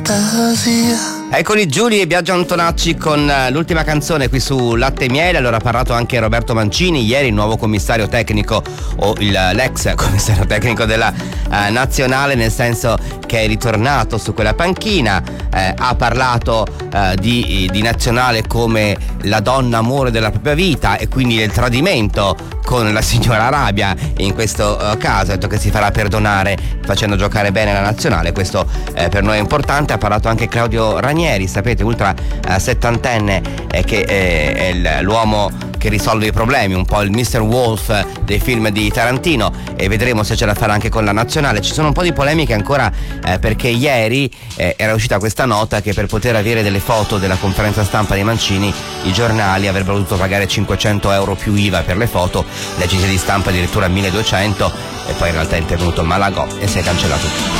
fantasia. Eccoli Giulia e Biagio Antonacci con l'ultima canzone qui su Latte e Miele. Allora ha parlato anche Roberto Mancini ieri, il nuovo commissario tecnico o l'ex commissario tecnico della nazionale, nel senso che è ritornato su quella panchina. Ha parlato di nazionale come la donna amore della propria vita e quindi del tradimento con la signora Arabia. In questo caso ha detto che si farà perdonare facendo giocare bene la nazionale, questo per noi è importante. Ha parlato anche Claudio Ranieri, sapete, ultra settantenne, che è l'uomo che risolve i problemi, un po' il Mr. Wolf dei film di Tarantino, e vedremo se ce la farà anche con la nazionale. Ci sono un po' di polemiche ancora perché ieri era uscita questa nota che per poter avere delle foto della conferenza stampa di Mancini i giornali avrebbero dovuto pagare 500 euro più IVA per le foto, le agenzie di stampa addirittura 1200, e poi in realtà è intervenuto Malagò e si è cancellato tutto.